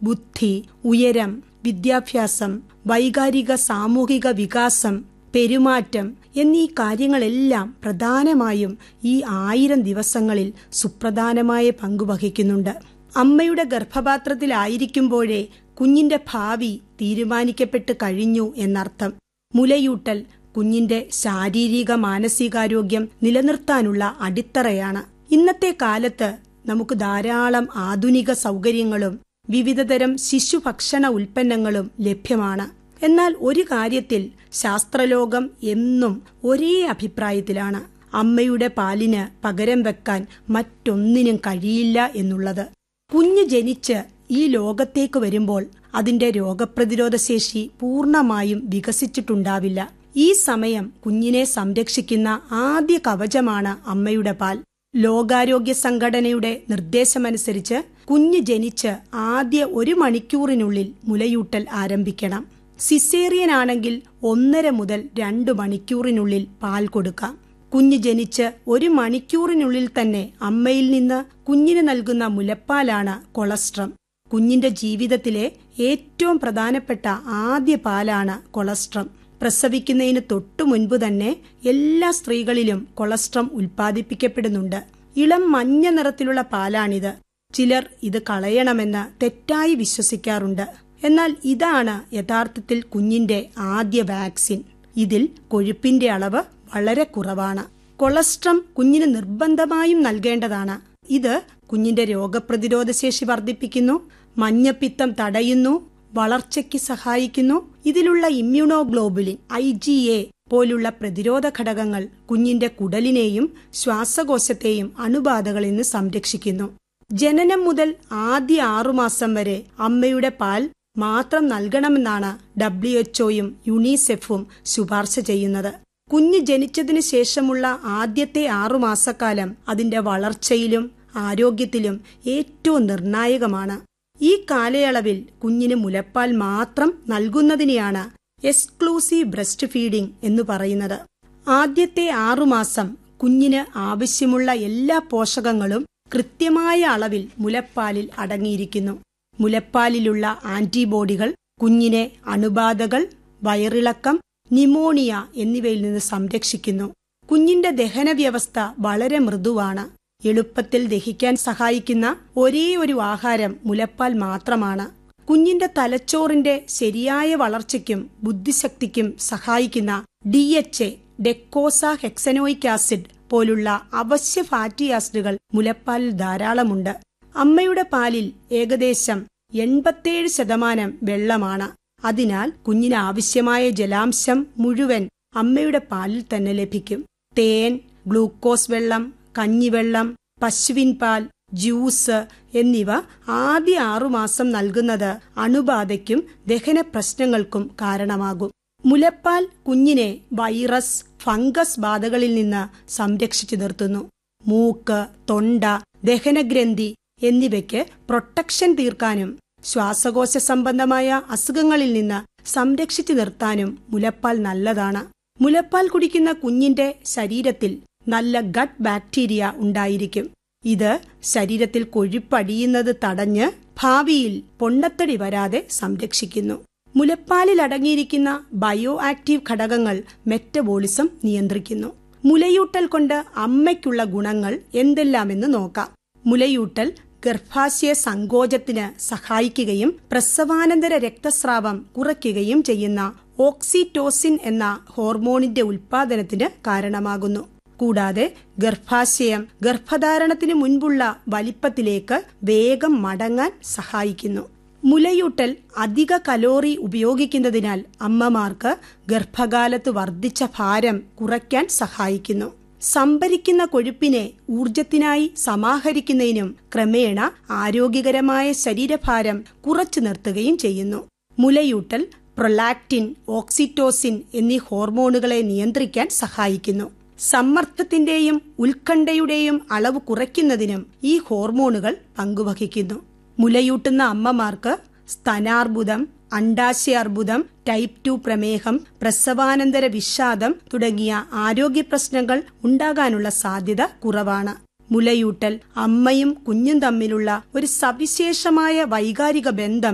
ബുദ്ധി, ഉയരം, വിദ്യാഭ്യാസം, വൈകാരിക സാമൂഹിക വികാസം, പെരുമാറ്റം എന്നീ കാര്യങ്ങളെല്ലാം പ്രധാനമായും ഈ 1000 ദിവസങ്ങളിൽ സുപ്രധാനമായ പങ്കുവഹിക്കുന്നുണ്ട്. അമ്മയുടെ ഗർഭപാത്രത്തിലായിരിക്കുമ്പോഴേ കുഞ്ഞിന്റെ ഭാവി തീരുമാനിക്കപ്പെട്ട് കഴിഞ്ഞു എന്നർത്ഥം. മുലയൂട്ടൽ കുഞ്ഞിന്റെ ശാരീരിക മാനസികാരോഗ്യം നിലനിർത്താനുള്ള അടിത്തറയാണ്. ഇന്നത്തെ കാലത്ത് നമുക്ക് ധാരാളം ആധുനിക സൗകര്യങ്ങളും വിവിധതരം ശിശുഭക്ഷണ ഉൽപ്പന്നങ്ങളും ലഭ്യമാണ്. എന്നാൽ ഒരു കാര്യത്തിൽ ശാസ്ത്രലോകം എന്നും ഒരേ അഭിപ്രായത്തിലാണ്: അമ്മയുടെ പാലിന് പകരം വെക്കാൻ മറ്റൊന്നിനും കഴിയില്ല എന്നുള്ളത്. കുഞ്ഞ് ജനിച്ച് ഈ ലോകത്തേക്ക് വരുമ്പോൾ അതിന്റെ രോഗപ്രതിരോധ ശേഷി പൂർണ്ണമായും വികസിച്ചിട്ടുണ്ടാവില്ല. ഈ സമയം കുഞ്ഞിനെ സംരക്ഷിക്കുന്ന ആദ്യ കവചമാണ് അമ്മയുടെ പാൽ. ലോകാരോഗ്യ സംഘടനയുടെ നിർദ്ദേശമനുസരിച്ച് കുഞ്ഞ് ജനിച്ച് ആദ്യ 1 മണിക്കൂറിനുള്ളിൽ മുലയൂട്ടൽ ആരംഭിക്കണം. സിസേറിയൻ ആണെങ്കിൽ 1.5 മുതൽ 2 മണിക്കൂറിനുള്ളിൽ പാൽ കൊടുക്കാം. കുഞ്ഞ് ജനിച്ച് 1 മണിക്കൂറിനുള്ളിൽ തന്നെ അമ്മയിൽ നിന്ന് കുഞ്ഞിന് നൽകുന്ന മുലപ്പാലാണ് കൊളസ്ട്രം. കുഞ്ഞിന്റെ ജീവിതത്തിലെ ഏറ്റവും പ്രധാനപ്പെട്ട ആദ്യ പാലാണ് കൊളസ്ട്രം. പ്രസവിക്കുന്നതിന് തൊട്ടു മുൻപ് തന്നെ എല്ലാ സ്ത്രീകളിലും കൊളസ്ട്രം ഉൽപ്പാദിപ്പിക്കപ്പെടുന്നുണ്ട്. ഇളം മഞ്ഞ നിറത്തിലുള്ള പാലാണിത്. ചിലർ ഇത് കളയണമെന്ന് തെറ്റായി വിശ്വസിക്കാറുണ്ട്. എന്നാൽ ഇതാണ് യഥാർത്ഥത്തിൽ കുഞ്ഞിന്റെ ആദ്യ വാക്സിൻ. ഇതിൽ കൊഴുപ്പിന്റെ അളവ് വളരെ കുറവാണ്. കൊളസ്ട്രം കുഞ്ഞിന് നിർബന്ധമായും നൽകേണ്ടതാണ്. ഇത് കുഞ്ഞിന്റെ രോഗപ്രതിരോധ ശേഷി വർദ്ധിപ്പിക്കുന്നു, മഞ്ഞപ്പിത്തം തടയുന്നു, വളർച്ചയ്ക്ക് സഹായിക്കുന്നു. ഇതിലുള്ള ഇമ്മ്യൂണോഗ്ലോബുലിൻ IgA പോലുള്ള പ്രതിരോധ ഘടകങ്ങൾ കുഞ്ഞിന്റെ കുടലിനെയും ശ്വാസകോശത്തെയും അണുബാധകളിൽ നിന്ന് സംരക്ഷിക്കുന്നു. ജനനം മുതൽ ആദ്യ 6 മാസം വരെ അമ്മയുടെ പാൽ മാത്രം നൽകണമെന്നാണ് WHO-യും യുണിസെഫും ശുപാർശ ചെയ്യുന്നത്. കുഞ്ഞ് ജനിച്ചതിന് ശേഷമുള്ള ആദ്യത്തെ 6 മാസക്കാലം അതിന്റെ വളർച്ചയിലും ആരോഗ്യത്തിലും ഏറ്റവും നിർണായകമാണ്. ഈ കാലയളവിൽ കുഞ്ഞിന് മുലപ്പാൽ മാത്രം നൽകുന്നതിനെയാണ് എക്സ്ക്ലൂസീവ് ബ്രസ്റ്റ് ഫീഡിംഗ് എന്ന് പറയുന്നത്. ആദ്യത്തെ 6 മാസം കുഞ്ഞിന് ആവശ്യമുള്ള എല്ലാ പോഷകങ്ങളും കൃത്യമായ അളവിൽ മുലപ്പാലിൽ അടങ്ങിയിരിക്കുന്നു. മുലപ്പാലിലുള്ള ആന്റിബോഡികൾ കുഞ്ഞിനെ അണുബാധകൾ, വയറിളക്കം, ന്യൂമോണിയ എന്നിവയിൽ നിന്ന് സംരക്ഷിക്കുന്നു. കുഞ്ഞിന്റെ ദഹന വ്യവസ്ഥ വളരെ മൃദുവാണ്. എളുപ്പത്തിൽ ദഹിക്കാൻ സഹായിക്കുന്ന ഒരേയൊരു ആഹാരം മുലപ്പാൽ മാത്രമാണ്. കുഞ്ഞിന്റെ തലച്ചോറിന്റെ ശരിയായ വളർച്ചയ്ക്കും ബുദ്ധിശക്തിക്കും സഹായിക്കുന്ന DHA, ഡെക്കോസ ഹെക്സനോയിക് ആസിഡ് പോലുള്ള അവശ്യ ഫാറ്റി ആസിഡുകൾ മുലപ്പാലിൽ ധാരാളമുണ്ട്. അമ്മയുടെ പാലിൽ ഏകദേശം 87% വെള്ളമാണ്. അതിനാൽ കുഞ്ഞിന് ആവശ്യമായ ജലാംശം മുഴുവൻ അമ്മയുടെ പാലിൽ തന്നെ ലഭിക്കും. തേൻ, ഗ്ലൂക്കോസ് വെള്ളം, കഞ്ഞിവെള്ളം, പശുവിൻ പാൽ, ജ്യൂസ് എന്നിവ ആദ്യ 6 മാസം നൽകുന്നത് അണുബാധയ്ക്കും ദഹന പ്രശ്നങ്ങൾക്കും കാരണമാകും. മുലപ്പാൽ കുഞ്ഞിനെ വൈറസ്, ഫംഗസ് ബാധകളിൽ നിന്ന് സംരക്ഷിച്ചു നിർത്തുന്നു. മൂക്ക്, തൊണ്ട, ദഹനഗ്രന്ഥി എന്നിവയ്ക്ക് പ്രൊട്ടക്ഷൻ തീർക്കാനും ശ്വാസകോശ സംബന്ധമായ അസുഖങ്ങളിൽ നിന്ന് സംരക്ഷിച്ചു നിർത്താനും മുലപ്പാൽ നല്ലതാണ്. മുലപ്പാൽ കുടിക്കുന്ന കുഞ്ഞിന്റെ ശരീരത്തിൽ നല്ല ഗട്ട് ബാക്ടീരിയ ഉണ്ടായിരിക്കും. ഇത് ശരീരത്തിൽ കൊഴുപ്പടിയുന്നത് തടഞ്ഞ് ഭാവിയിൽ പൊണ്ണത്തടി വരാതെ സംരക്ഷിക്കുന്നു. മുലപ്പാലിൽ അടങ്ങിയിരിക്കുന്ന ബയോ ആക്റ്റീവ് ഘടകങ്ങൾ മെറ്റബോളിസം നിയന്ത്രിക്കുന്നു. മുലയൂട്ടൽ കൊണ്ട് അമ്മയ്ക്കുള്ള ഗുണങ്ങൾ എന്തെല്ലാമെന്ന് നോക്കാം. മുലയൂട്ടൽ ഗർഭാശയ സങ്കോചത്തിന് സഹായിക്കുകയും പ്രസവാനന്തര രക്തസ്രാവം കുറയ്ക്കുകയും ചെയ്യുന്ന ഓക്സിറ്റോസിൻ എന്ന ഹോർമോണിന്റെ ഉൽപാദനത്തിന് കാരണമാകുന്നു. കൂടാതെ ഗർഭാശയം ഗർഭധാരണത്തിന് മുൻപുള്ള വലിപ്പത്തിലേക്ക് വേഗം മടങ്ങാൻ സഹായിക്കുന്നു. മുലയൂട്ടൽ അധിക കലോറി ഉപയോഗിക്കുന്നതിനാൽ അമ്മമാർക്ക് ഗർഭകാലത്ത് വർദ്ധിച്ച ഭാരം കുറയ്ക്കാൻ സഹായിക്കുന്നു. സംഭരിക്കുന്ന കൊഴുപ്പിനെ ഊർജത്തിനായി സമാഹരിക്കുന്നതിനും ക്രമേണ ആരോഗ്യകരമായ ശരീരഭാരം കുറച്ചു നിർത്തുകയും ചെയ്യുന്നു. മുലയൂട്ടൽ പ്രൊലാക്റ്റിൻ, ഓക്സിറ്റോസിൻ എന്നീ ഹോർമോണുകളെ നിയന്ത്രിക്കാൻ സഹായിക്കുന്നു. സമ്മർദ്ദത്തിന്റെയും ഉത്കണ്ഠയുടെയും അളവ് കുറയ്ക്കുന്നതിനും ഈ ഹോർമോണുകൾ പങ്കുവഹിക്കുന്നു. മുലയൂട്ടുന്ന അമ്മമാർക്ക് സ്തനാർബുദം, അണ്ഡാശയാർബുദം, ടൈപ്പ് 2 പ്രമേഹം, പ്രസവാനന്തര വിഷാദം തുടങ്ങിയ ആരോഗ്യ പ്രശ്നങ്ങൾ ഉണ്ടാകാനുള്ള സാധ്യത കുറവാണ്. മുലയൂട്ടൽ അമ്മയും കുഞ്ഞും തമ്മിലുള്ള ഒരു സവിശേഷമായ വൈകാരിക ബന്ധം